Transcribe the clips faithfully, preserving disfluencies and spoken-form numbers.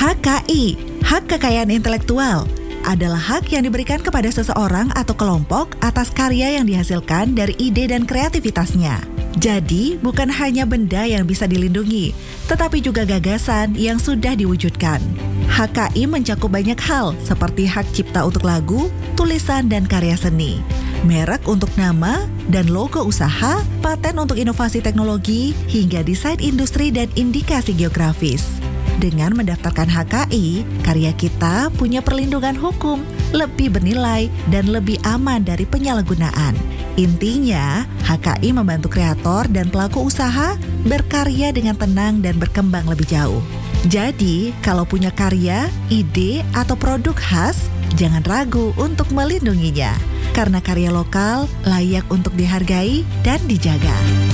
H K I, hak kekayaan intelektual, adalah hak yang diberikan kepada seseorang atau kelompok atas karya yang dihasilkan dari ide dan kreativitasnya. Jadi, bukan hanya benda yang bisa dilindungi, tetapi juga gagasan yang sudah diwujudkan. H K I mencakup banyak hal seperti hak cipta untuk lagu, tulisan, dan karya seni, merek untuk nama dan logo usaha, paten untuk inovasi teknologi, hingga desain industri dan indikasi geografis. Dengan mendaftarkan H K I, karya kita punya perlindungan hukum, lebih bernilai, dan lebih aman dari penyalahgunaan. Intinya, H K I membantu kreator dan pelaku usaha berkarya dengan tenang dan berkembang lebih jauh. Jadi, kalau punya karya, ide, atau produk khas, jangan ragu untuk melindunginya. Karena karya lokal layak untuk dihargai dan dijaga.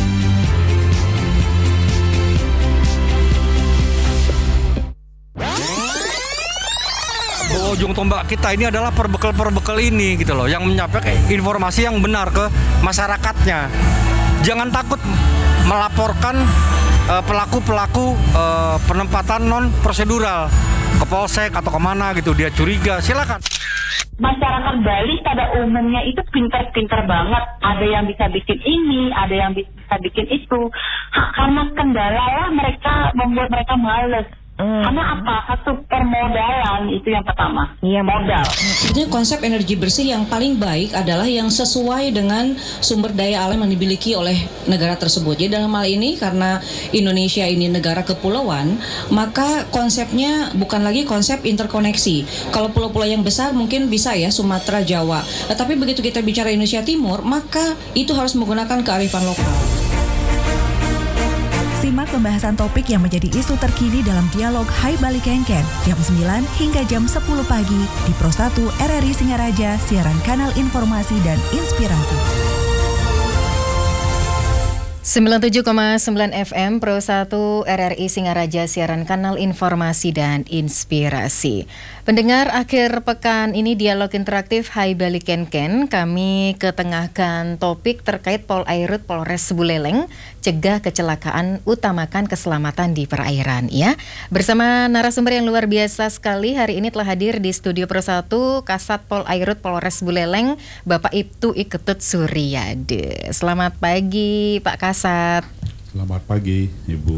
Ujung tombak kita ini adalah perbekal-perbekal ini gitu loh, yang menyampaikan informasi yang benar ke masyarakatnya. Jangan takut melaporkan uh, pelaku-pelaku uh, penempatan non prosedural ke polsek atau kemana gitu, dia curiga, silakan. Masyarakat Bali pada umumnya itu pintar-pintar banget. Ada yang bisa bikin ini, ada yang bisa bikin itu. Ha, karena kendala lah mereka membuat mereka males. Hmm. Karena apa? Satu permodalan itu yang pertama. Iya, modal. Jadi konsep energi bersih yang paling baik adalah yang sesuai dengan sumber daya alam yang dimiliki oleh negara tersebut. Jadi dalam hal ini karena Indonesia ini negara kepulauan, maka konsepnya bukan lagi konsep interkoneksi. Kalau pulau-pulau yang besar mungkin bisa ya Sumatera, Jawa. Tetapi begitu kita bicara Indonesia Timur, maka itu harus menggunakan kearifan lokal. Simak pembahasan topik yang menjadi isu terkini dalam dialog Hai Bali Kengken jam sembilan hingga jam sepuluh pagi di Pro satu R R I Singaraja, siaran kanal informasi dan inspirasi. sembilan puluh tujuh koma sembilan F M Pro satu R R I Singaraja, siaran kanal informasi dan inspirasi. Pendengar, akhir pekan ini dialog interaktif Hai Bali Kengken, kami ketengahkan topik terkait Polairut Polres Buleleng, cegah kecelakaan, utamakan keselamatan di perairan ya. Bersama narasumber yang luar biasa sekali, hari ini telah hadir di studio Pro satu Kasat Polairut Polres Buleleng, Bapak Ibtu Iketut Suryade. Selamat pagi Pak Kasat. Selamat pagi Ibu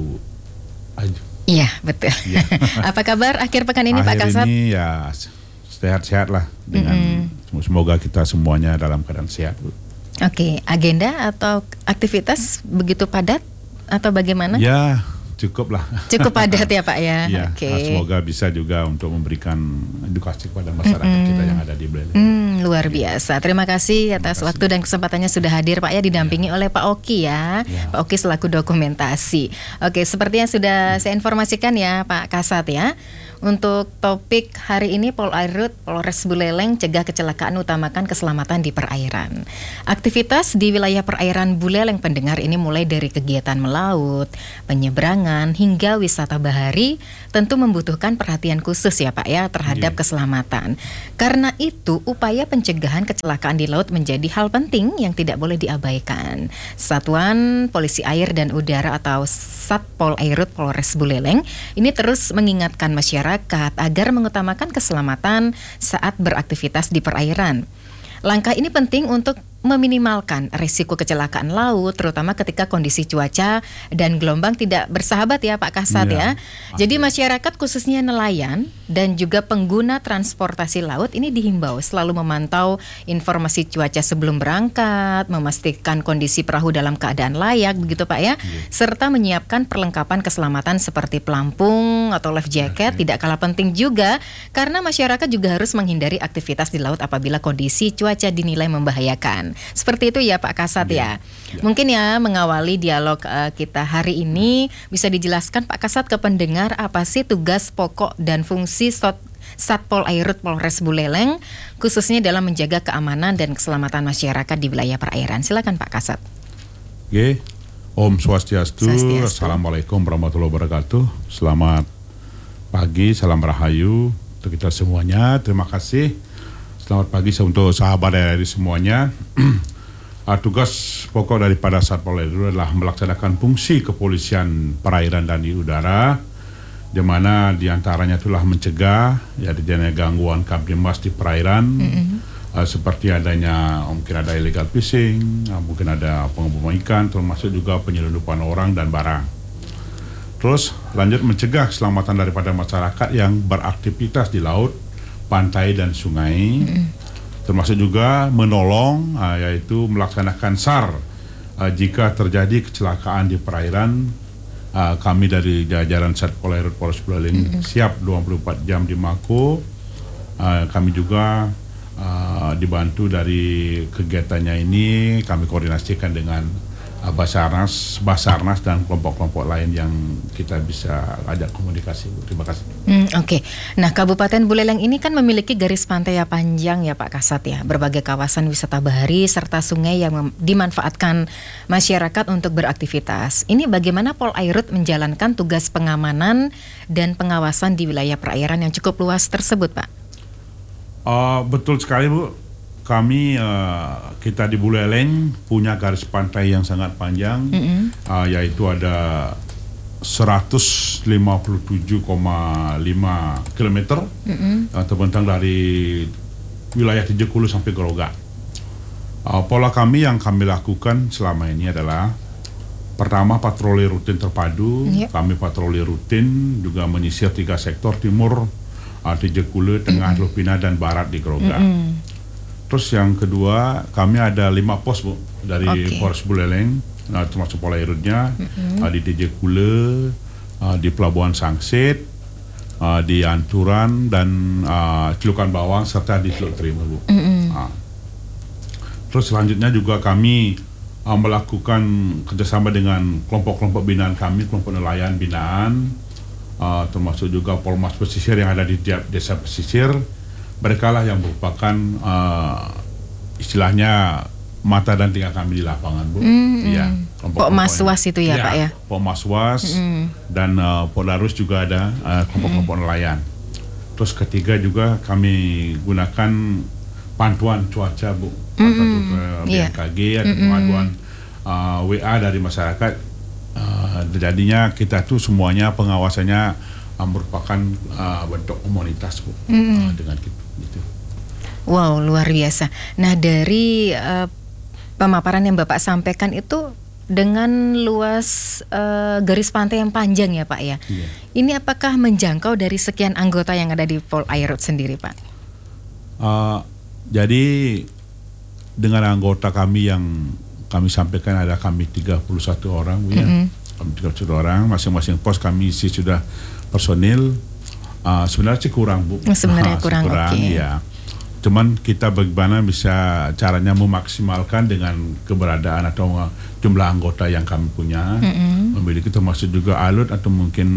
Ayu. Iya, betul. Ya. Apa kabar akhir pekan ini akhir Pak Kasat? Ini ya sehat-sehat lah, dengan mm-hmm. semoga kita semuanya dalam keadaan sehat. Oke, agenda atau aktivitas begitu padat atau bagaimana? Ya, cukup lah. Cukup padat ya Pak ya. Ya, Oke. nah, semoga bisa juga untuk memberikan edukasi kepada masyarakat mm-hmm. kita yang ada di Buleleng. Mm, luar biasa. Terima kasih atas Terima kasih. waktu dan kesempatannya sudah hadir Pak ya, didampingi ya. oleh Pak Oki ya. ya. Pak Oki selaku dokumentasi. Oke, seperti yang sudah saya informasikan ya Pak Kasat ya. Untuk topik hari ini Polairut Polres Buleleng, cegah kecelakaan, utamakan keselamatan di perairan. Aktivitas di wilayah perairan Buleleng pendengar ini mulai dari kegiatan melaut, penyeberangan hingga wisata bahari tentu membutuhkan perhatian khusus ya Pak ya terhadap yeah. keselamatan. Karena itu upaya pencegahan kecelakaan di laut menjadi hal penting yang tidak boleh diabaikan. Satuan Polisi Air dan Udara atau Satpol Airut Polres Buleleng ini terus mengingatkan masyarakat agar mengutamakan keselamatan saat beraktivitas di perairan. Langkah ini penting untuk meminimalkan risiko kecelakaan laut, terutama ketika kondisi cuaca dan gelombang tidak bersahabat ya Pak Kasat ya. ya. Jadi masyarakat khususnya nelayan dan juga pengguna transportasi laut ini dihimbau selalu memantau informasi cuaca sebelum berangkat, memastikan kondisi perahu dalam keadaan layak begitu Pak ya, ya. serta menyiapkan perlengkapan keselamatan seperti pelampung atau life jacket. Ya, ya. Tidak kalah penting juga karena masyarakat juga harus menghindari aktivitas di laut apabila kondisi cuaca dinilai membahayakan. Seperti itu ya Pak Kasat ya. ya. Mungkin ya mengawali dialog uh, kita hari ini bisa dijelaskan Pak Kasat ke pendengar apa sih tugas pokok dan fungsi Sot Satpol Airut Polres Buleleng khususnya dalam menjaga keamanan dan keselamatan masyarakat di wilayah perairan. Silakan Pak Kasat. Oke. Om Swastiastu. Swastiastu. Assalamualaikum warahmatullahi wabarakatuh. Selamat pagi, salam rahayu untuk kita semuanya. Terima kasih. Selamat pagi untuk sahabat dari semuanya. uh, tugas pokok daripada Satpol Airut adalah melaksanakan fungsi kepolisian perairan dan di udara di mana diantaranya itulah mencegah ya adanya gangguan kamtibmas di perairan, mm-hmm. uh, seperti adanya mungkin ada illegal fishing, uh, mungkin ada pengebuman ikan, termasuk juga penyelundupan orang dan barang. Terus lanjut mencegah keselamatan daripada masyarakat yang beraktivitas di laut, pantai dan sungai, mm-hmm. termasuk juga menolong uh, yaitu melaksanakan S A R uh, jika terjadi kecelakaan di perairan. Uh, kami dari jajaran Satpol Airut Polres Buleleng mm-hmm. siap dua puluh empat jam di Mako. Uh, kami juga uh, dibantu dari kegiatannya ini, kami koordinasikan dengan uh, Basarnas, Basarnas dan kelompok-kelompok lain yang kita bisa ajak komunikasi. Terima kasih. Hmm, Oke, okay. Nah Kabupaten Buleleng ini kan memiliki garis pantai yang panjang ya Pak Kasat ya, berbagai kawasan wisata bahari serta sungai yang mem- dimanfaatkan masyarakat untuk beraktivitas. Ini bagaimana Pol Airut menjalankan tugas pengamanan dan pengawasan di wilayah perairan yang cukup luas tersebut Pak? Uh, betul sekali Bu, kami uh, kita di Buleleng punya garis pantai yang sangat panjang, mm-hmm. uh, yaitu ada seratus lima puluh tujuh koma lima kilometer, mm-hmm. uh, terbentang dari wilayah Tijekulu sampai Groga. Uh, pola kami yang kami lakukan selama ini adalah pertama patroli rutin terpadu, yep. kami patroli rutin juga menyisir tiga sektor timur, uh, Tijekulu, tengah, mm-hmm. Lupina dan barat di Groga. Mm-hmm. Terus yang kedua kami ada lima pos Bu dari okay. Polres Buleleng. Nah, termasuk Pol Airutnya, mm-hmm. uh, di Tijekule, uh, di Pelabuhan Sangsit, uh, di Anturan dan uh, Celukan Bawang serta di Teluk Terima Bu. Mm-hmm. Uh. Terus selanjutnya juga kami uh, melakukan kerjasama dengan kelompok-kelompok binaan kami, kelompok nelayan binaan, uh, termasuk juga Polmas Pesisir yang ada di tiap desa pesisir. Mereka lah yang merupakan uh, istilahnya mata dan telinga kami di lapangan Bu. Mm-hmm. Ya, Pokmaswas itu ya, ya Pak ya. Pokmaswas mm-hmm. dan uh, Polarus juga ada uh, kelompok-kelompok mm-hmm. nelayan. Terus ketiga juga kami gunakan pantuan cuaca Bu, pantuan mm-hmm. B M K G yeah. atau mm-hmm. pengaduan uh, W A dari masyarakat. Uh, jadinya kita tuh semuanya pengawasannya uh, merupakan uh, bentuk komunitas Bu, mm-hmm. uh, dengan gitu. gitu. Wow, luar biasa. Nah dari uh, pemaparan yang Bapak sampaikan itu dengan luas uh, garis pantai yang panjang ya Pak ya. Yeah. Ini apakah menjangkau dari sekian anggota yang ada di Pol Airut sendiri Pak? Uh, jadi dengan anggota kami yang kami sampaikan ada kami tiga puluh satu orang Bu, mm-hmm. ya. Kami tiga puluh satu orang, masing-masing pos kami isi sudah personil. Uh, sebenarnya sih kurang Bu. Sebenarnya kurang, kurang oke. Okay. Ya. Cuman kita bagaimana bisa caranya memaksimalkan dengan keberadaan atau jumlah anggota yang kami punya, mm-hmm. memiliki termasuk juga alut atau mungkin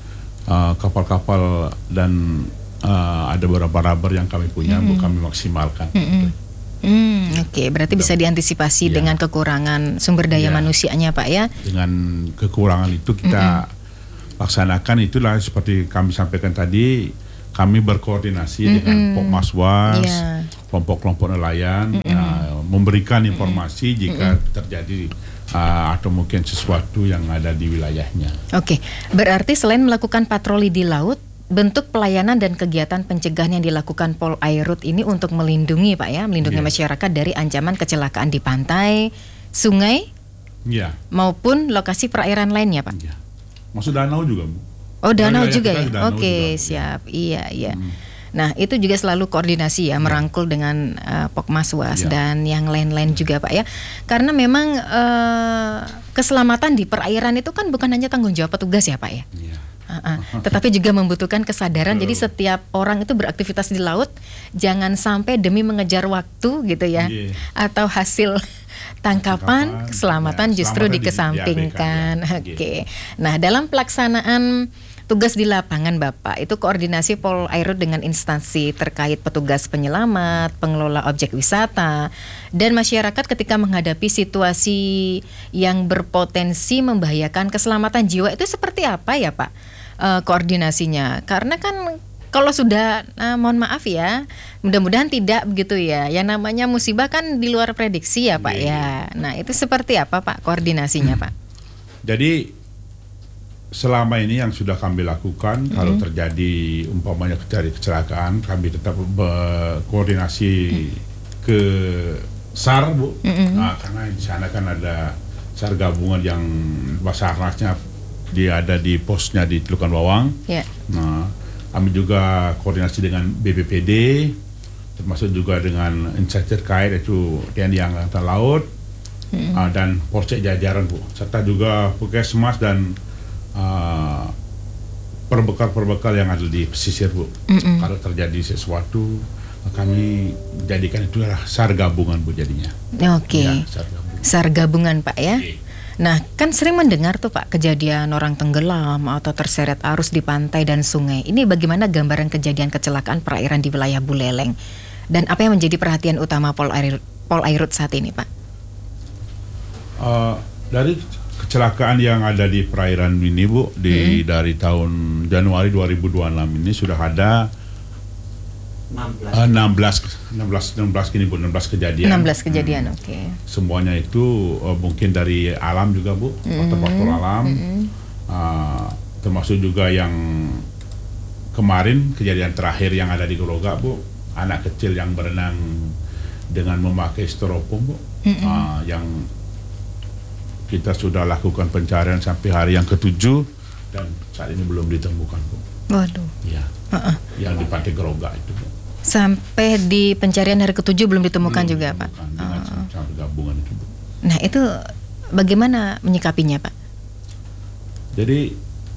uh, kapal-kapal dan uh, ada beberapa rubber yang kami punya, mm-hmm. bu kami maksimalkan. Mm-hmm. Hmm, Oke, okay. Berarti bisa diantisipasi ya. Dengan kekurangan sumber daya ya. Manusianya Pak ya? Dengan kekurangan itu kita mm-hmm. laksanakan itulah seperti kami sampaikan tadi. Kami berkoordinasi mm-hmm. dengan Pokmaswas, yeah. kelompok-kelompok nelayan, mm-hmm. uh, memberikan informasi mm-hmm. jika terjadi uh, atau mungkin sesuatu yang ada di wilayahnya. Oke, okay. Berarti selain melakukan patroli di laut, bentuk pelayanan dan kegiatan pencegahan yang dilakukan Pol Airut ini untuk melindungi Pak ya, melindungi yeah. masyarakat dari ancaman kecelakaan di pantai, sungai, yeah. maupun lokasi perairan lainnya Pak. Yeah. Maksud danau juga Bu. Oh danau nah, juga ya, oke okay, siap, iya iya. Hmm. Nah itu juga selalu koordinasi ya, merangkul dengan uh, Pokmaswas ya. Dan yang lain-lain juga Pak ya. Karena memang uh, keselamatan di perairan itu kan bukan hanya tanggung jawab petugas ya Pak ya. Ya. Uh-uh. Tetapi juga membutuhkan kesadaran. Jadi setiap orang itu beraktivitas di laut, jangan sampai demi mengejar waktu gitu ya, yeah. atau hasil tangkapan, tangkapan keselamatan ya, justru dikesampingkan. Ya, Oke. Okay. Nah dalam pelaksanaan tugas di lapangan Bapak, itu koordinasi Pol Airut dengan instansi terkait petugas penyelamat, pengelola objek wisata, dan masyarakat ketika menghadapi situasi yang berpotensi membahayakan keselamatan jiwa itu seperti apa ya Pak e, koordinasinya? Karena kan kalau sudah, nah, mohon maaf ya, mudah-mudahan tidak begitu ya. Yang namanya musibah kan di luar prediksi ya Pak yeah. ya. Nah itu seperti apa Pak koordinasinya Pak? Jadi selama ini yang sudah kami lakukan, mm-hmm. kalau terjadi umpamanya terjadi kecelakaan, kami tetap berkoordinasi mm-hmm. ke SAR, Bu. Mm-hmm. Nah, karena di sana kan ada SAR gabungan yang Basarnasnya dia ada di posnya di Telukan Bawang. Yeah. Nah, kami juga koordinasi dengan B P P D, termasuk juga dengan instansi terkait yaitu T N I Angkatan Laut mm-hmm. uh, dan Polsek jajaran, Bu, serta juga Puskesmas dan uh, perbekal-perbekal yang ada di pesisir, Bu. Mm-hmm. Kalau terjadi sesuatu, kami jadikan itu adalah SAR gabungan, Bu, jadinya. Oke. Okay. Ya, SAR gabungan. SAR gabungan, Pak, ya. Okay. Nah, kan sering mendengar tuh Pak kejadian orang tenggelam atau terseret arus di pantai dan sungai. Ini bagaimana gambaran kejadian kecelakaan perairan di wilayah Buleleng? Dan apa yang menjadi perhatian utama Polairut, Polairut saat ini, Pak? Uh, dari kecelakaan yang ada di perairan ini, Bu, di hmm. dari tahun Januari dua ribu dua puluh enam ini sudah ada enam belas kini, Bu, enam belas kejadian. enam belas kejadian, hmm. oke. Okay. Semuanya itu uh, mungkin dari alam juga, Bu, faktor-faktor mm-hmm. alam. Mm-hmm. Uh, termasuk juga yang kemarin kejadian terakhir yang ada di Groga, Bu, anak kecil yang berenang dengan memakai styrofoam, Bu. Mm-hmm. Uh, yang kita sudah lakukan pencarian sampai hari yang ketujuh dan saat ini belum ditemukan, Bu. Waduh. Ya. Uh-uh. Yang di Pantai Groga itu, Bu. Sampai di pencarian hari ketujuh belum ditemukan belum juga, ditemukan, Pak. Dengan uh. SAR gabungan itu, Bu. Nah, itu bagaimana menyikapinya, Pak? Jadi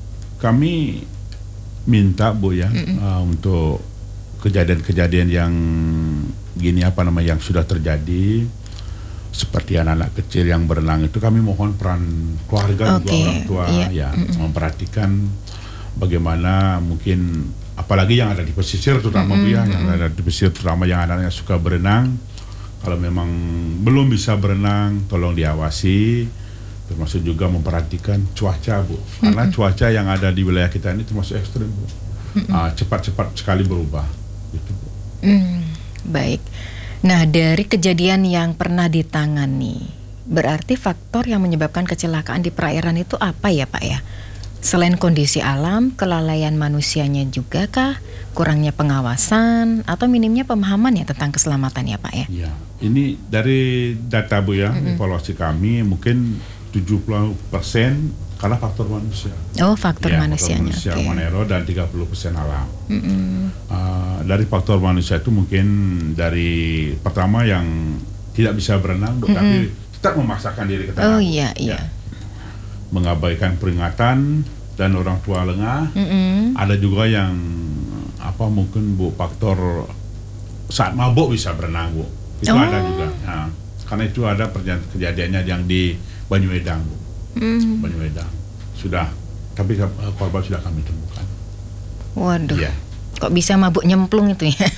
kami minta, Bu, ya, uh, untuk kejadian-kejadian yang gini apa namanya yang sudah terjadi seperti anak-anak kecil yang berenang itu, kami mohon peran keluarga okay. juga orang tua iya. ya mm-hmm. memperhatikan bagaimana mungkin apalagi yang ada di pesisir terutama mm-hmm. Bu, ya, yang ada di pesisir terutama yang anak-anak suka berenang, kalau memang belum bisa berenang tolong diawasi, termasuk juga memperhatikan cuaca, Bu, karena mm-hmm. cuaca yang ada di wilayah kita ini termasuk ekstrim, Bu. Mm-hmm. uh, cepat-cepat sekali berubah gitu, Bu. Mm, baik. Nah, dari kejadian yang pernah ditangani, berarti faktor yang menyebabkan kecelakaan di perairan itu apa ya, Pak, ya? Selain kondisi alam, kelalaian manusianya juga kah? Kurangnya pengawasan atau minimnya pemahaman ya tentang keselamatan ya, Pak, ya? Ya, ini dari data, Bu, ya, mm-hmm. evaluasi kami mungkin tujuh puluh persen karena faktor manusia. Oh, faktor ya, manusianya. Faktor manusia, okay. Manero, dan tiga puluh persen alam. Mm-hmm. Uh, dari faktor manusia itu mungkin dari pertama yang tidak bisa berenang, Bu, mm-hmm. tapi tetap memaksakan diri ke tengah. Oh iya, iya. Ya. Mengabaikan peringatan dan orang tua lengah. Mm-hmm. Ada juga yang apa mungkin, Bu, faktor saat mabuk bisa berenang, Bu. Itu oh. ada juga. Nah, karena itu ada kejadiannya yang di Banyuedang, Bu. Mm. Banyuedang sudah, tapi korban sudah kami temukan. Waduh. Ya. Kok bisa mabuk nyemplung itu ya?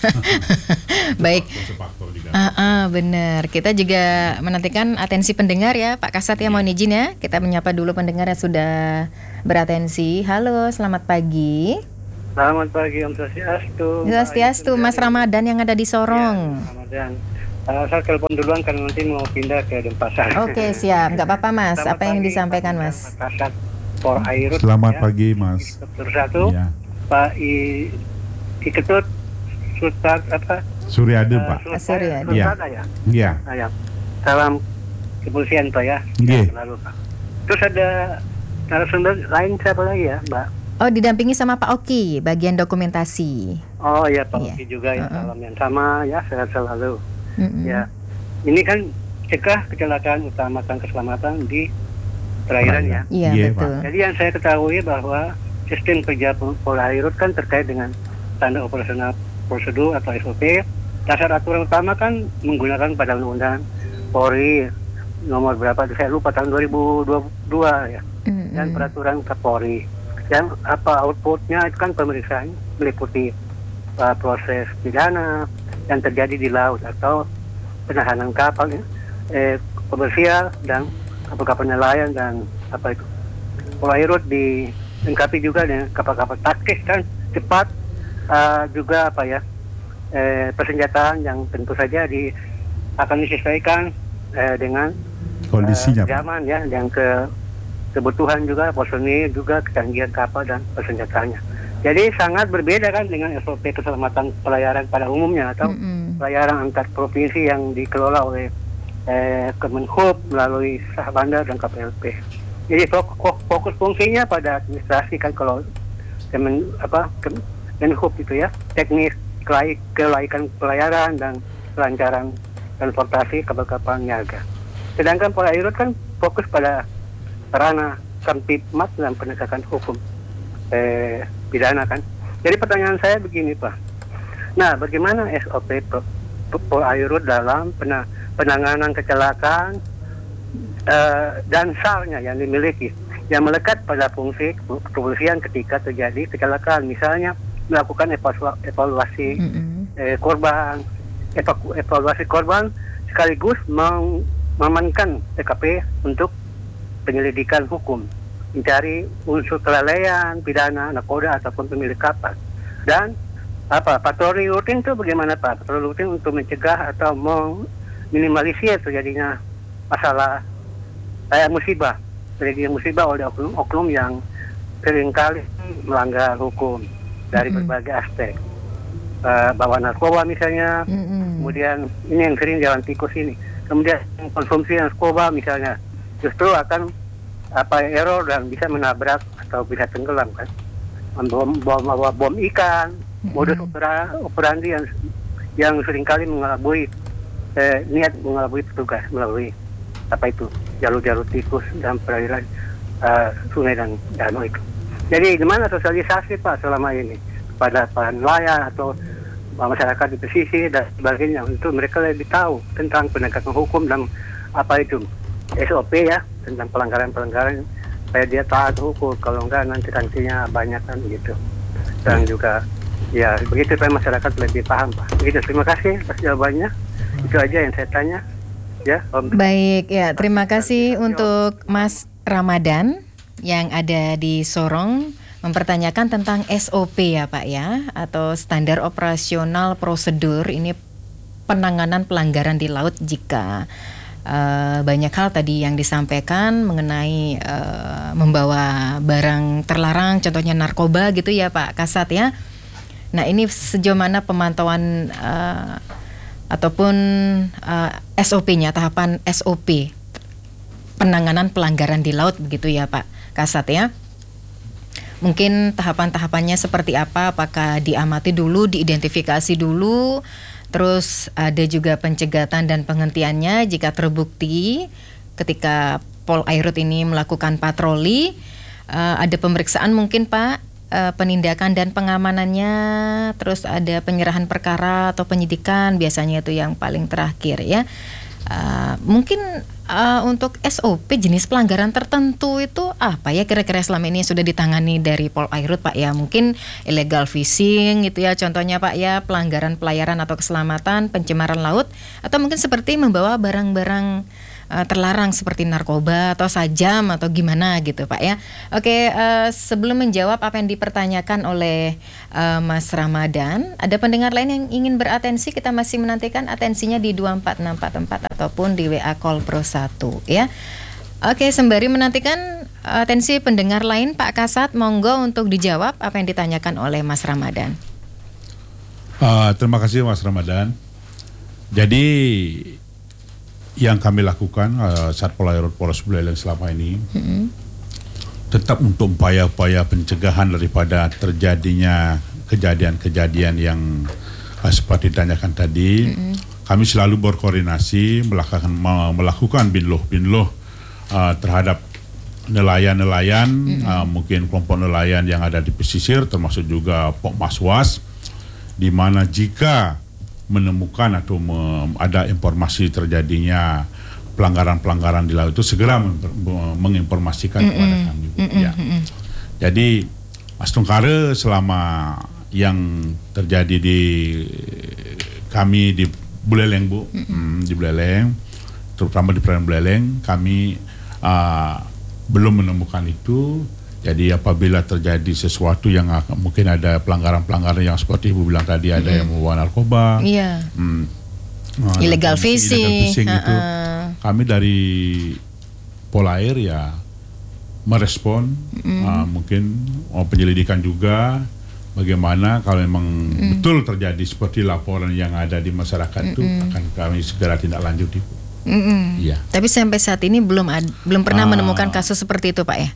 Baik. Ah, ah, benar. Kita juga menantikan atensi pendengar ya, Pak Kasat ya, mohon izin ya. Kita menyapa dulu pendengar yang sudah beratensi. Halo, selamat pagi. Selamat pagi, Om Swastiastu. Swastiastu, Mas Ramadan yang ada di Sorong. Ya, Ramadan. Uh, saya telepon duluan karena nanti mau pindah ke Denpasar. Oke, siap. Nggak apa-apa, Mas. Selamat apa yang pagi, disampaikan, Mas? Pak Kasat Polairut. Selamat ya. pagi, Mas. Dokter satu, ya. Pak I Iketut Sultan apa? Suryadi, uh, Pak. Suryadi. Iya. Iya. Ya. Salam kepolisian, Pak, ya. Iya. Lalu, Pak. Terus ada narasumber lain siapa lagi ya, Mbak? Oh, didampingi sama Pak Oki, bagian dokumentasi. Oh ya, Pak iya. Oki juga ya. Uh-uh. Salam yang sama ya, sehat selalu. Mm-hmm. Ya, ini kan cegah kecelakaan, utamakan keselamatan di perairan ya. Iya, yeah, betul. Jadi yang saya ketahui bahwa sistem kerja Polairut kan terkait dengan standar operasional prosedur atau S O P. Dasar aturan utama kan menggunakan pada undang-undang Polri nomor berapa, saya lupa, tahun dua ribu dua puluh dua ya. Mm-hmm. Dan peraturan Kapolri. Dan apa outputnya itu kan pemeriksaan meliputi uh, proses pidana yang terjadi di laut atau penahanan kapal ya, eh, komersial dan kapal-kapal nelayan dan apa itu. Polairut dilengkapi juga dengan kapal-kapal taktis kan cepat, uh, juga apa ya, eh, persenjataan yang tentu saja di akan disesuaikan eh, dengan kondisinya, uh, zaman ya, yang ke kebutuhan juga, personil juga, kecanggihan kapal dan persenjataannya. Jadi sangat berbeda kan dengan S O P keselamatan pelayaran pada umumnya atau Mm-mm. pelayaran antar provinsi yang dikelola oleh eh, Kemenhub melalui Sah Bandar dan K P L P. Jadi fokus fungsinya pada administrasi kan kalau Kemen apa Kemenhub itu ya, teknis kelaikan pelayaran dan kelancaran transportasi kapal-kapal niaga. Sedangkan Polairut kan fokus pada ranah Kamtipmas dan penegakan hukum eh, pidana kan. Jadi pertanyaan saya begini Pak. Nah, bagaimana S O P Polairut dalam pena, penanganan kecelakaan uh, dan S A R-nya yang dimiliki yang melekat pada fungsi kepolisian ketika terjadi kecelakaan, misalnya melakukan evalu- evaluasi mm-hmm. eh, korban, evaku- evaluasi korban sekaligus mem- mengamankan T K P untuk penyelidikan hukum, mencari unsur kelalaian, pidana, nakoda ataupun pemilik kapal. Dan apa patroli rutin itu bagaimana Pak? Patroli rutin untuk mencegah atau meminimalisir terjadinya masalah kayak musibah, terjadinya musibah oleh oknum-oknum yang seringkali melanggar hukum dari mm-hmm. berbagai aspek. Uh, bawa narkoba misalnya, mm-hmm. kemudian ini yang sering jalan tikus ini, kemudian konsumsi narkoba misalnya, justru akan apa error dan bisa menabrak atau bisa tenggelam kan, bom bom bom, bom ikan. Modus operandi yang yang seringkali mengelabui eh, niat mengelabui petugas melalui apa itu jalur-jalur tikus dan perairan uh, sungai dan danau itu. Jadi gimana sosialisasi Pak selama ini kepada para nelayan atau masyarakat di pesisir dan sebagainya untuk mereka lebih tahu tentang penegakan hukum dan apa itu S O P ya, tentang pelanggaran-pelanggaran supaya dia taat hukum, kalau enggak nanti sanksinya banyak kan gitu. Dan juga ya begitu supaya masyarakat lebih paham Pak. Begitu, terima kasih atas jawabannya. Itu aja yang saya tanya. Ya, Om. Baik, ya terima kasih untuk Mas Ramadan yang ada di Sorong mempertanyakan tentang S O P ya Pak ya, atau standar operasional prosedur ini penanganan pelanggaran di laut jika uh, banyak hal tadi yang disampaikan mengenai uh, membawa barang terlarang, contohnya narkoba gitu ya Pak Kasat ya. Nah ini sejauh mana pemantauan uh, ataupun uh, S O P-nya, tahapan S O P penanganan pelanggaran di laut begitu ya Pak Kasat ya. Mungkin tahapan-tahapannya seperti apa, apakah diamati dulu, diidentifikasi dulu, terus ada juga pencegatan dan penghentiannya jika terbukti ketika Polairut ini melakukan patroli, uh, ada pemeriksaan mungkin Pak, penindakan dan pengamanannya, terus ada penyerahan perkara atau penyidikan, biasanya itu yang paling terakhir ya. Uh, mungkin uh, untuk S O P jenis pelanggaran tertentu itu apa ya kira-kira selama ini sudah ditangani dari Polairut Pak ya? Mungkin illegal fishing gitu ya contohnya Pak ya, pelanggaran pelayaran atau keselamatan, pencemaran laut, atau mungkin seperti membawa barang-barang uh, terlarang seperti narkoba atau sajam atau gimana gitu Pak ya. Oke, uh, sebelum menjawab apa yang dipertanyakan oleh uh, Mas Ramadan, ada pendengar lain yang ingin beratensi, kita masih menantikan atensinya di dua empat enam empat empat ataupun di W A Call Pro satu ya. Oke, sembari menantikan atensi pendengar lain Pak Kasat, monggo untuk dijawab apa yang ditanyakan oleh Mas Ramadan. Uh, terima kasih Mas Ramadan. Jadi yang kami lakukan uh, saat Polairut Polres Buleleng selama ini mm-hmm. tetap untuk upaya-upaya pencegahan daripada terjadinya kejadian-kejadian yang uh, seperti ditanyakan tadi. Mm-hmm. Kami selalu berkoordinasi melakukan melakukan binloh-binloh uh, terhadap nelayan-nelayan, mm-hmm. uh, mungkin kelompok nelayan yang ada di pesisir, termasuk juga Pokmaswas, di mana jika menemukan atau me, ada informasi terjadinya pelanggaran-pelanggaran di laut itu segera mem- menginformasikan mm-hmm. kepada kami. Mm-hmm. Ya. Jadi Mas Tungkare selama yang terjadi di kami di Buleleng Bu, mm-hmm. hmm, di Buleleng, terutama di perairan Buleleng, kami uh, belum menemukan itu. Jadi apabila terjadi sesuatu yang akan, mungkin ada pelanggaran-pelanggaran yang seperti Ibu bilang tadi, ada mm-hmm. yang membawa narkoba, yeah. hmm, illegal fishing, illegal fishing uh-uh. itu, kami dari Polair ya merespon, mm. uh, mungkin oh, penyelidikan juga. Bagaimana kalau memang mm. betul terjadi seperti laporan yang ada di masyarakat itu, mm-mm. akan kami segera tindak lanjuti. Iya. Tapi sampai saat ini belum ad, belum pernah ah. menemukan kasus seperti itu, Pak ya?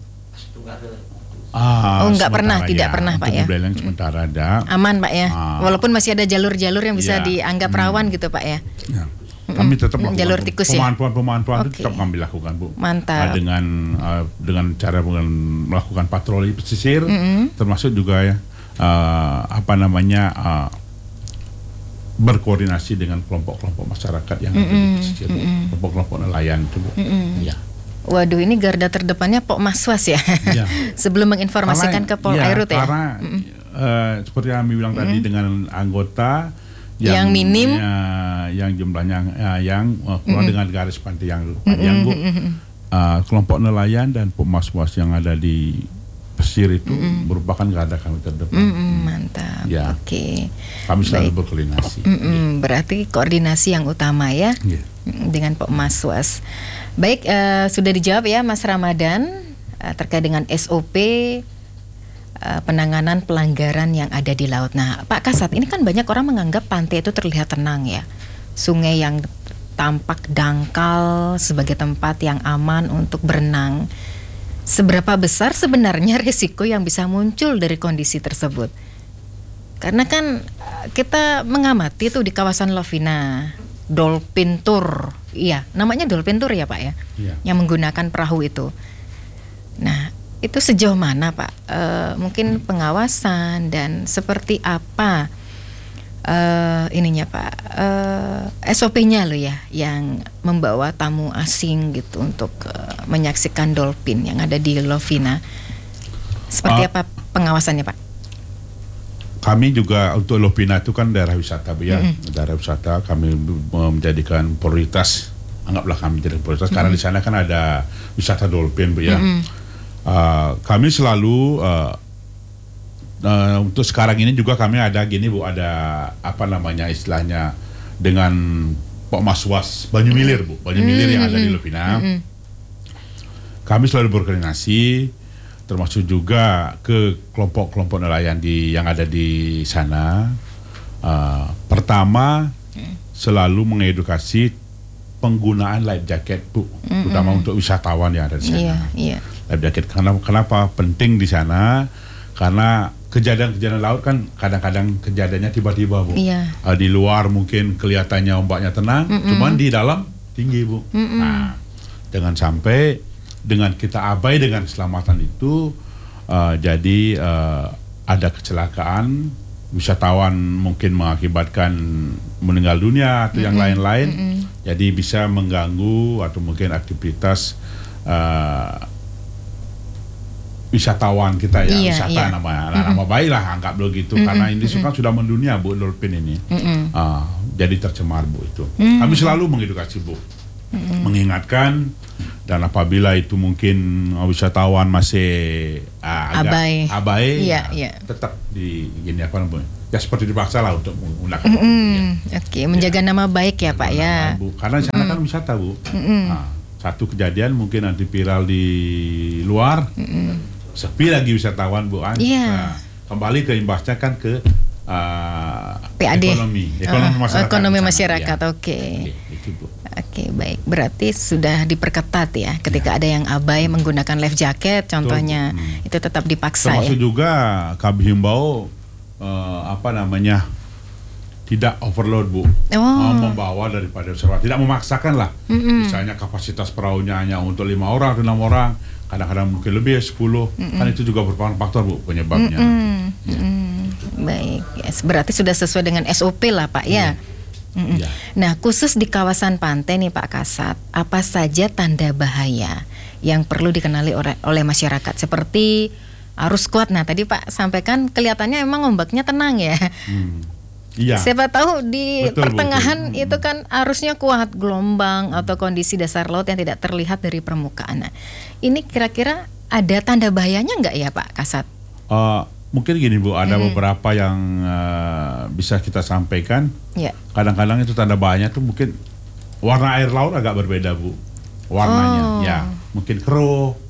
Ah, oh, nggak pernah, ya. tidak pernah, Pak ya? Untuk sementara ada. Aman, Pak ya? Ah. Walaupun masih ada jalur-jalur yang bisa ya. dianggap rawan gitu, Pak ya? Ya. Kami tetap melakukan jalur tikus ya? Pemantauan-pemantauan okay. itu tetap kami lakukan, Bu. Mantap. Uh, dengan uh, dengan cara melakukan patroli pesisir, mm-hmm. termasuk juga ya uh, apa namanya uh, berkoordinasi dengan kelompok-kelompok masyarakat yang mm-hmm. ada di pesisir, mm-hmm. kelompok-kelompok nelayan itu, Bu. Mm-hmm. Ya. Waduh, ini garda terdepannya Pok Maswas ya. ya. Sebelum menginformasikan karena, ke Polairut ya. Karena mm-hmm. uh, seperti yang kami bilang mm-hmm. tadi dengan anggota yang, yang minim, ya, yang jumlahnya ya, yang uh, keluar mm-hmm. dengan garis pantai yang panjang, Bu. Mm-hmm. Uh, kelompok nelayan dan pemas-pemas yang ada di pesisir itu mm-hmm. merupakan garda kami terdepan. Mm-hmm. Mantap. Ya. Oke. Okay. Kami selalu Baik. berkoordinasi. Mm-hmm. Ya. Berarti koordinasi yang utama ya, yeah. dengan Pemaswas. Baik, uh, sudah dijawab ya Mas Ramadan uh, terkait dengan S O P penanganan pelanggaran yang ada di laut. Nah, Pak Kasat, ini kan banyak orang menganggap pantai itu terlihat tenang ya. Sungai yang tampak dangkal sebagai tempat yang aman untuk berenang. Seberapa besar sebenarnya risiko yang bisa muncul dari kondisi tersebut? Karena kan kita mengamati tuh di kawasan Lovina, Dolphin Tour. Iya, namanya Dolphin Tour ya Pak ya? Iya. Yang menggunakan perahu itu. Nah, itu sejauh mana Pak? E, mungkin pengawasan dan seperti apa e, ininya Pak e, S O P-nya loh ya, yang membawa tamu asing gitu untuk e, menyaksikan dolphin yang ada di Lovina. Seperti uh, apa pengawasannya Pak? Kami juga untuk Lovina itu kan daerah wisata Bu ya, mm-hmm. daerah wisata kami menjadikan prioritas, anggaplah kami jadi prioritas mm-hmm. karena di sana kan ada wisata dolphin Bu ya. Mm-hmm. Uh, kami selalu uh, uh, untuk sekarang ini juga kami ada gini Bu, ada apa namanya istilahnya dengan Pok Maswas Banyumilir Bu, Banyumilir mm-hmm. yang ada di Lovina. Mm-hmm. Kami selalu berkoordinasi, termasuk juga ke kelompok-kelompok nelayan di yang ada di sana. Uh, pertama selalu mengedukasi penggunaan life jacket Bu, mm-hmm. terutama untuk wisatawan yang ada di sana. Yeah, yeah. Life jacket. Kenapa, kenapa penting di sana? Karena kejadian-kejadian laut kan kadang-kadang kejadiannya tiba-tiba Bu. Iya. Uh, di luar mungkin kelihatannya ombaknya tenang, mm-mm. cuman di dalam tinggi Bu. Mm-mm. Nah, jangan sampai dengan kita abai dengan keselamatan itu, uh, jadi uh, ada kecelakaan, wisatawan mungkin mengakibatkan meninggal dunia atau mm-mm. yang lain-lain, mm-mm. jadi bisa mengganggu atau mungkin aktivitas uh, wisatawan kita ya, iya, wisata iya. namanya, nah, nama baik lah anggap begitu, mm-mm. karena ini mm-mm. sudah mendunia Bu dolphin ini, uh, jadi tercemar Bu itu. Mm-mm. Kami selalu mengedukasi Bu, mm-mm. mengingatkan, dan apabila itu mungkin wisatawan masih uh, agak abai, abai iya, ya, iya. tetap di gini apa namanya, ya seperti dipaksa lah untuk menggunakan. Mm-hmm. Ya. Oke, menjaga ya. nama baik ya Pak ya. Bu. Karena di sana mm-hmm. kan wisata Bu. Mm-hmm. Nah, satu kejadian mungkin nanti viral di luar. Mm-hmm. Sepi lagi wisatawan Bu An. Yeah. Nah, kembali ke imbasnya kan ke uh, P A D. ekonomi, ekonomi uh, masyarakat. Ekonomi masyarakat, ya. Oke. Okay. Okay, Oke, okay, baik. Berarti sudah diperketat ya. Ketika ya. ada yang abai menggunakan life jacket, contohnya hmm. itu tetap dipaksa. Termasuk ya. juga kami himbau uh, apa namanya tidak overload Bu, oh. uh, membawa daripada reservoir, tidak memaksakan lah. Mm-hmm. Misalnya kapasitas perahunya hanya untuk lima orang atau enam orang. Kadang-kadang mungkin lebih sepuluh, mm-hmm. kan itu juga merupakan faktor Bu penyebabnya. Mm-hmm. Ya. Mm-hmm. Baik, yes. Berarti sudah sesuai dengan S O P lah Pak ya. Mm-hmm. Ya. Nah, khusus di kawasan pantai nih Pak Kasat, apa saja tanda bahaya yang perlu dikenali oleh, oleh masyarakat seperti arus kuat? Nah, tadi Pak sampaikan kelihatannya emang ombaknya tenang ya. Hmm. Iya. Siapa tahu di betul, pertengahan betul. itu kan arusnya kuat, gelombang atau kondisi dasar laut yang tidak terlihat dari permukaan. Nah, ini kira-kira ada tanda bahayanya nggak ya Pak Kasat? Uh, mungkin gini Bu, ada hmm. beberapa yang uh, bisa kita sampaikan. Ya. Kadang-kadang itu tanda bahayanya tuh mungkin warna air laut agak berbeda Bu, warnanya. Oh. Ya, mungkin keruh,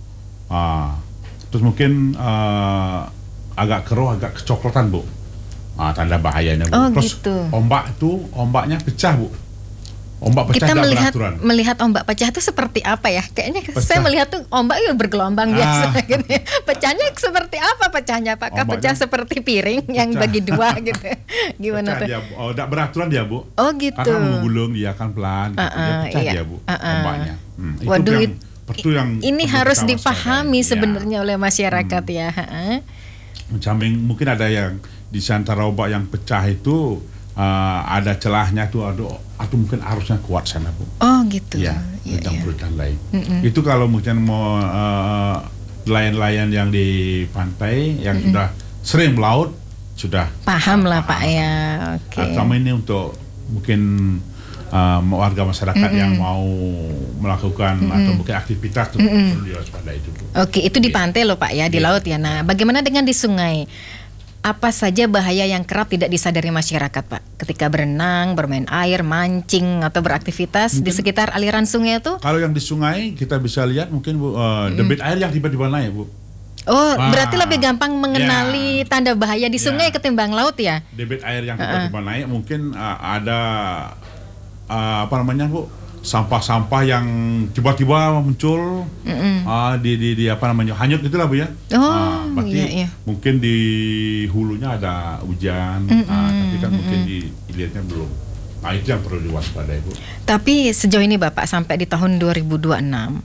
Ah, terus mungkin uh, agak keruh, agak kecoklatan Bu. Ah, tanda bahayanya Bu. Oh, Terus gitu. ombak itu ombaknya pecah Bu. Ombak pecah Kita nggak melihat beraturan. melihat ombak pecah itu seperti apa ya? Kayaknya Pecah. saya melihat tuh ombak ya bergelombang Ah. biasa gitu. ya. Pecahnya seperti apa pecahnya? Apakah Ombaknya pecah seperti piring yang pecah. bagi dua gitu? Gimana Pecah tuh? dia, Bu. Oh, nggak beraturan dia Bu. Oh gitu. Karena menggulung dia kan pelan, gitu. dia Uh-uh, pecah iya. dia Bu, Uh-uh. ombaknya. Hmm, itu Waduh, yang, it- itu yang ini perlu harus kita dipahami waspadai. Ya. sebenarnya oleh masyarakat ya. Ha-ha. Samping mungkin ada yang di antara ombak yang pecah itu uh, ada celahnya tuh, atau, atau mungkin arusnya kuat sana Bu. Oh gitu. Ya, Iya, yang iya. perlu lain. Itu kalau mungkin mau uh, nelayan-nelayan yang di pantai yang sudah sering melaut sudah Paham lah paham. Pak ya. Oke. Nah, selama ini untuk mungkin uh, warga masyarakat yang mau melakukan atau mungkin aktivitas tuh perlu diwaspadai itu Bu. Oke, itu di pantai loh Pak ya, di Iya. laut ya. Nah, bagaimana dengan di sungai? Apa saja bahaya yang kerap tidak disadari masyarakat Pak? Ketika berenang, bermain air, mancing, atau beraktivitas di sekitar aliran sungai itu? Kalau yang di sungai kita bisa lihat mungkin Bu, uh, debit air yang tiba-tiba naik Bu. Oh, Ah, berarti lebih gampang mengenali ya. tanda bahaya di Ya. sungai ketimbang laut ya? Debit air yang tiba-tiba naik mungkin uh, ada uh, apa namanya Bu, sampah-sampah yang tiba-tiba muncul uh, di, di di apa namanya hanyut gitulah Bu ya. Oh, Ah, berarti iya, iya. mungkin di hulunya ada hujan, ah, tapi kan mungkin di hilirnya belum. Nah itu yang perlu diwaspadai Bu. Tapi sejauh ini Bapak sampai di tahun dua ribu dua puluh enam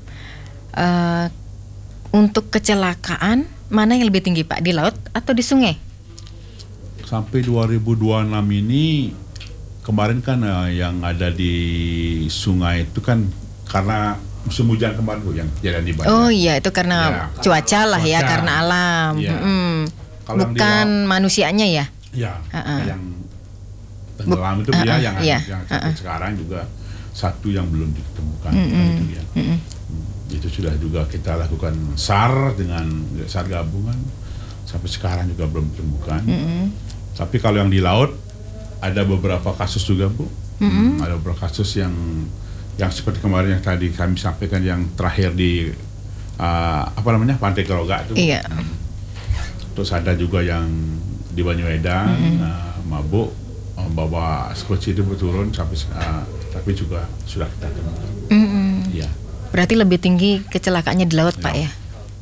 eh, untuk kecelakaan mana yang lebih tinggi Pak, di laut atau di sungai? Sampai dua ribu dua puluh enam ini kemarin kan uh, yang ada di sungai itu kan karena musim hujan kemarin Bu yang kejadian di Banjar. Oh iya, itu karena Ya, cuaca lah ya, cuaca. karena alam. Iya. Mm-mm. Kalau yang di Bukan manusianya ya. Ya, Uh-uh. yang tenggelam itu uh-uh, ya yang, iya, yang sampai uh-uh. sekarang juga satu yang belum ditemukan kan itu ya. Hmm, itu sudah juga kita lakukan S A R dengan S A R gabungan sampai sekarang juga belum ditemukan. Tapi kalau yang di laut ada beberapa kasus juga Bu. Hmm, ada beberapa kasus yang yang seperti kemarin yang tadi kami sampaikan yang terakhir di uh, apa namanya Pantai Geroga itu. Iya. Hmm. Terus ada juga yang di Banyuedan uh, mabuk membawa skoci itu turun sampai uh, tapi juga sudah kita temukan. Iya. Berarti lebih tinggi kecelakaannya di laut Pak ya.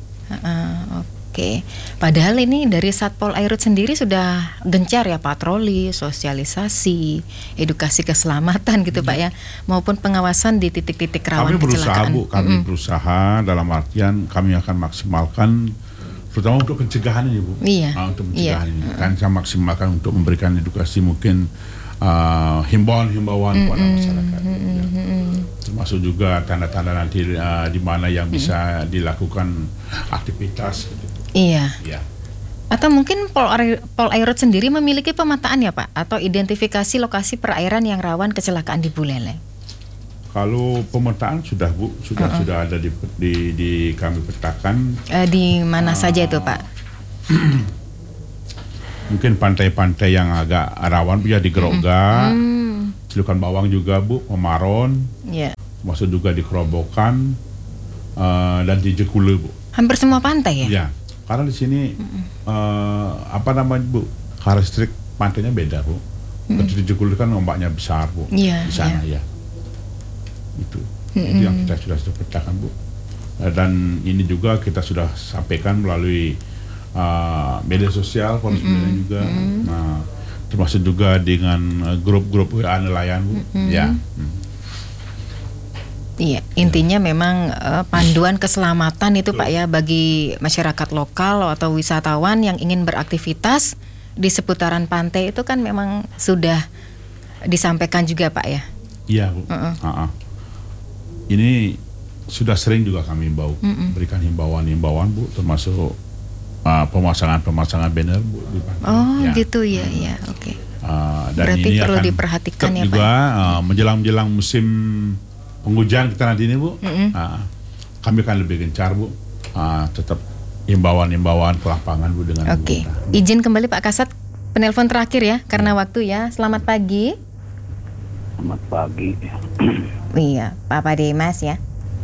Uh-uh, Oke. Padahal ini dari Satpol Airut sendiri sudah gencar ya patroli, sosialisasi, edukasi keselamatan gitu Pak ya, maupun pengawasan di titik-titik rawan Kami berusaha kecelakaan. Bu, kami berusaha dalam artian kami akan maksimalkan terutama untuk pencegahan ini Bu. Iya, Ah, untuk iya. pencegahan ini. Kan saya maksimalkan untuk memberikan edukasi mungkin uh, himbauan-himbauan kepada masyarakat. Ya. Termasuk juga tanda-tanda nanti uh, di mana yang bisa dilakukan aktivitas gitu. Iya. Ya. Atau mungkin Pol, Air- Pol Airut sendiri memiliki pemetaan ya Pak, atau identifikasi lokasi perairan yang rawan kecelakaan di Buleleng. Kalau pemetaan sudah Bu, sudah sudah ada di di, di kami petakan. Eh, di mana saja itu Pak? Mungkin pantai-pantai yang agak rawan ya di Geroga, Cilukan Bawang juga Bu, Pemaron, Ya. masuk juga di Kerobokan uh, dan di Jekule Bu. Hampir semua pantai ya? Ya, karena di sini uh, apa namanya Bu, karakteristik pantainya beda Bu. Seperti di Jekule kan ombaknya besar Bu, Iya, di sana ya. Itu, itu yang kita sudah sudah petakan Bu. Uh, dan ini juga kita sudah sampaikan melalui uh, media sosial, Polres Buleleng juga. Nah, termasuk juga dengan uh, grup-grup W A nelayan Bu. Ya. Hmm. Iya, intinya memang eh, panduan keselamatan itu Pak ya bagi masyarakat lokal atau wisatawan yang ingin beraktivitas di seputaran pantai itu kan memang sudah disampaikan juga Pak ya. Iya Bu. Uh-uh. Ha-ha. Ini sudah sering juga kami himbau, berikan himbauan-himbauan Bu, termasuk uh, pemasangan-pemasangan banner Bu di pantai. Oh Ya. gitu ya, ya, oke. Uh, dan Berarti ini perlu akan diperhatikan tetap ya, Pak. juga uh, menjelang-menjelang musim penghujan kita nanti ini Bu, uh, kami akan lebih gencar Bu, uh, tetap himbauan-himbauan ke lapangan Bu dengan Oke, pemerintah. izin kembali Pak Kasat, penelpon terakhir ya karena waktu ya. Selamat pagi. Selamat pagi. Iya, Pak Pade Mas ya.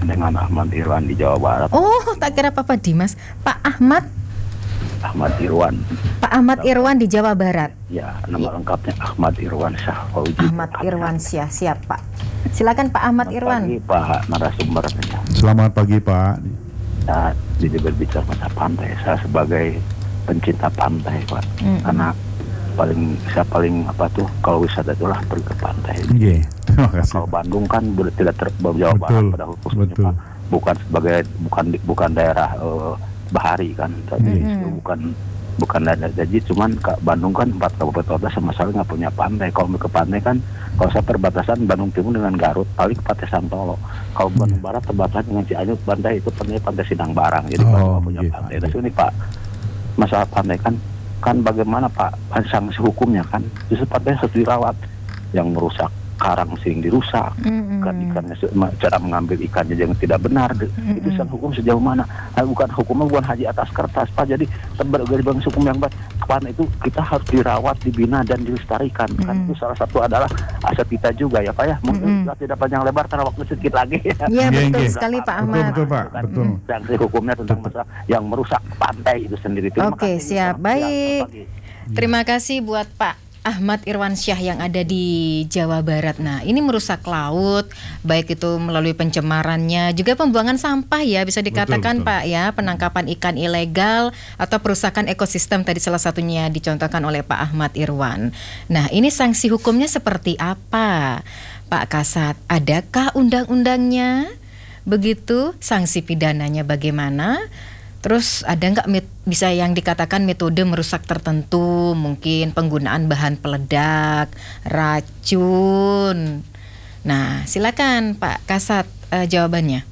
dengan Ahmad Irwan di Jawa Barat. Oh, tak kira Papa Dimas. Pak Ahmad Ahmad Irwan. Pak Ahmad Irwan di Jawa Barat. Ya, nama lengkapnya Ahmad Irwan Syah Fauzi. Ahmad Irwan Syah, siap Pak. Silakan Pak Ahmad Selamat Irwan. pagi Pak narasumber. Selamat pagi Pak. Nah, jadi berbicara masa pantai, saya sebagai pencinta pantai Pak, Mm-mm. karena paling saya paling apa tuh kalau wisata itulah pergi ke pantai. Iya, terima kasih. Kalau Bandung kan ber- tidak terjauh Barat pada khususnya betul. Pak, bukan sebagai bukan bukan daerah uh, bahari kan, tapi Mm-hmm. itu bukan bukan daerah jadi cuman ke Bandung kan empat kabupaten kota sama sekali nggak punya pantai. Kalau mau ke pantai kan, kalau saya perbatasan Bandung Timur dengan Garut, paling ke Pantai Santolo. Kalau Bandung Barat terbatasan dengan Cianjur, pantai itu pantai Pantai Sindang Barang. Jadi Oh, kalau nggak punya iya, pantai, iya. terus ini Pak, masalah pantai kan kan bagaimana Pak sanksi hukumnya kan justru pantai harus dirawat, yang merusak karang sering dirusak, Mm-mm. kan ikannya se- ma- cara mengambil ikannya yang tidak benar, de- itu sanksi hukum sejauh mana? Nah, bukan hukumnya bukan haji atas kertas Pak, jadi berbagai hukum yang baik pantai itu kita harus dirawat, dibina dan dilestarikan. Kan itu salah satu adalah aset kita juga ya Pak ya. Mungkin Mm-mm. kita tidak panjang lebar karena waktu sedikit lagi ya. Iya, Iya, betul iya. sekali Pak Betul, Ahmad. betul Pak, Kan betul. sanksi hukumnya tentang masalah yang merusak pantai itu sendiri. Terima Oke, kasih. siap. Selamat Baik. siang, selamat pagi. Terima kasih buat Pak Ahmad Irwan Syah yang ada di Jawa Barat. Nah, ini merusak laut, baik itu melalui pencemarannya, juga pembuangan sampah ya, bisa dikatakan betul. Pak ya, penangkapan ikan ilegal atau perusakan ekosistem tadi salah satunya dicontohkan oleh Pak Ahmad Irwan. Nah, ini sanksi hukumnya seperti apa, Pak Kasat? Adakah undang-undangnya? Begitu, sanksi pidananya bagaimana? Terus ada nggak met- bisa yang dikatakan metode merusak tertentu, mungkin penggunaan bahan peledak, racun. Nah, silakan Pak Kasat eh, jawabannya.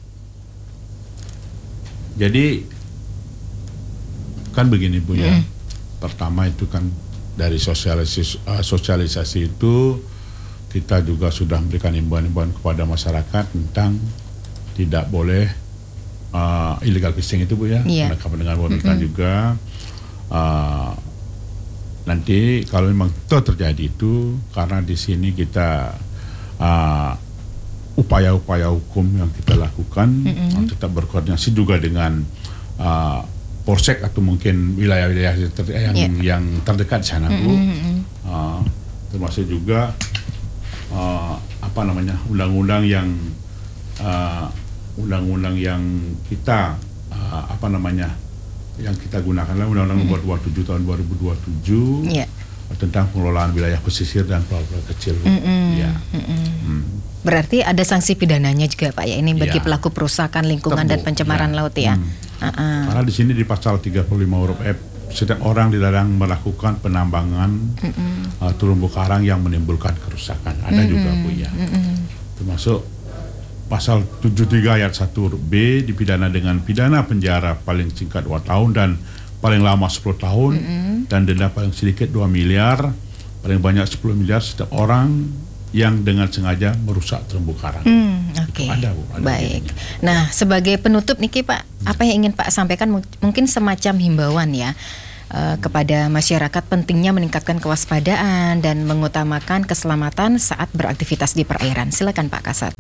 Jadi kan begini Bu ya. Mm. Pertama itu kan dari sosialisasi, uh, sosialisasi itu kita juga sudah memberikan himbauan-himbauan kepada masyarakat tentang tidak boleh uh, illegal fishing itu Bu ya. Iya. Penangkapan dengan bahan ikan juga. Uh, nanti kalau memang itu terjadi itu karena di sini kita uh, upaya-upaya hukum yang kita lakukan Mm-mm. tetap berkoordinasi juga dengan uh, Polsek atau mungkin wilayah-wilayah ter- yang Yeah. yang terdekat di sana Bu. Mm-mm. Uh, termasuk juga uh, apa namanya undang-undang yang uh, undang-undang yang kita uh, apa namanya yang kita gunakan adalah Undang-Undang Nomor dua puluh tujuh Tahun dua ribu dua puluh tujuh Iya. tentang pengelolaan wilayah pesisir dan pulau-pulau kecil. Mm-mm. Ya. Mm-mm. Hmm. Berarti ada sanksi pidananya juga Pak ya, ini bagi Iya. pelaku perusakan lingkungan Tetap, dan Bu. pencemaran Ya. laut ya. Hmm. Uh-uh. Karena di sini di pasal tiga puluh lima huruf F setiap orang dilarang melakukan penambangan uh, terumbu karang yang menimbulkan kerusakan. Ada juga Bu ya. Termasuk pasal tujuh puluh tiga ayat satu huruf B dipidana dengan pidana penjara paling singkat dua tahun dan paling lama sepuluh tahun dan denda paling sedikit dua miliar, paling banyak sepuluh miliar setiap orang yang dengan sengaja merusak terumbu karang. Hmm, oke. Itu ada, Bu, ada Baik. begininya. Nah, sebagai penutup niki Pak, apa yang ingin Pak sampaikan Mung- mungkin semacam himbauan ya eh, kepada masyarakat pentingnya meningkatkan kewaspadaan dan mengutamakan keselamatan saat beraktivitas di perairan. Silakan Pak Kasat.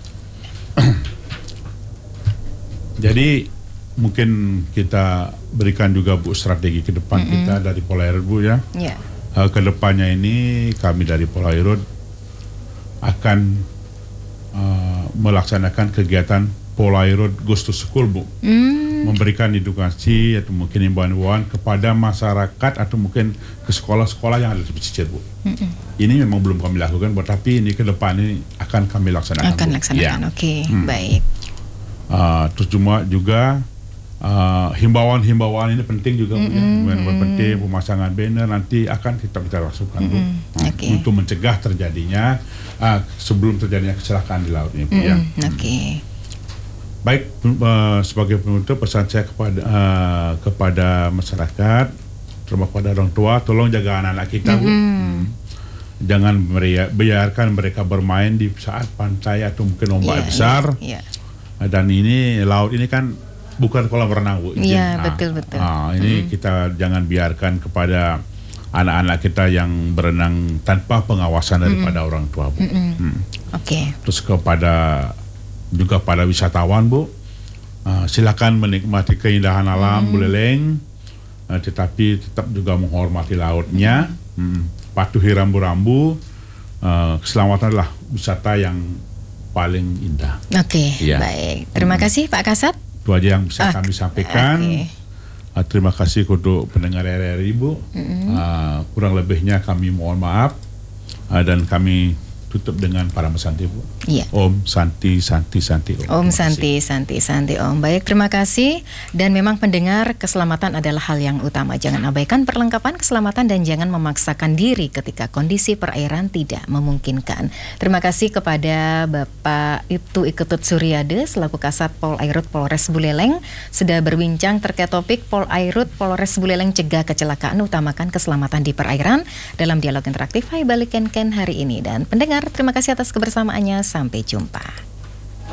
Jadi mungkin kita berikan juga Bu strategi ke depan kita dari Polairut Bu ya. Ya. Uh, ke depannya ini kami dari Polairut akan uh, melaksanakan kegiatan Polairut Goes to School Bu. Hmm, Memberikan edukasi atau mungkin himbauan kepada masyarakat atau mungkin ke sekolah-sekolah yang ada di pesisir Bu. Ini memang belum kami lakukan, Bu, tapi ini ke depan ini akan kami laksanakan. akan Bu. laksanakan. Ya. Oke, Hmm. baik. Uh, terus cuma juga uh, himbauan-himbauan ini penting juga Bu, ya. Himbauan penting pemasangan banner nanti akan kita kita lakukan Bu. Nah, Oke. untuk mencegah terjadinya uh, sebelum terjadinya kecelakaan di laut ini Bu, ya. Mm-mm, Oke. Baik, uh, sebagai penutup pesan saya kepada uh, kepada masyarakat, terutama kepada orang tua, tolong jaga anak-anak kita Bu. Hmm. Jangan meria- biarkan mereka bermain di saat pantai atau mungkin ombak Iya, besar. iya, iya. Dan ini laut ini kan bukan kolam renang Bu. izin. Iya, Nah, betul, betul. nah, ini kita jangan biarkan kepada anak-anak kita yang berenang tanpa pengawasan daripada orang tua Bu. Hmm. Oke. Terus kepada juga pada wisatawan Bu, uh, silakan menikmati keindahan alam Hmm. Buleleng, uh, tetapi tetap juga menghormati lautnya, hmm, patuhi rambu-rambu. Uh, keselamatan adalah wisata yang paling indah. Oke, Iya. baik. Terima Hmm. kasih Pak Kasat. Itu aja yang bisa Ah, kami sampaikan. oke. Uh, terima kasih untuk pendengar R R I Bu. Uh, kurang lebihnya kami mohon maaf, uh, dan kami tutup dengan para Santi Bu. Iya. Om Santi Santi Santi Om. Om Terima kasih. Santi, Santi, Santi Om. Baik, terima kasih. Dan memang pendengar, keselamatan adalah hal yang utama. Jangan abaikan perlengkapan keselamatan dan jangan memaksakan diri ketika kondisi perairan tidak memungkinkan. Terima kasih kepada Bapak Ibtu Iketut Suryade selaku Kasat Pol Airut Polres Buleleng sudah berbincang terkait topik Pol Airut Polres Buleleng cegah kecelakaan, utamakan keselamatan di perairan dalam dialog interaktif Hai Balik Ken Ken hari ini. Dan pendengar, terima kasih atas kebersamaannya. Sampai jumpa.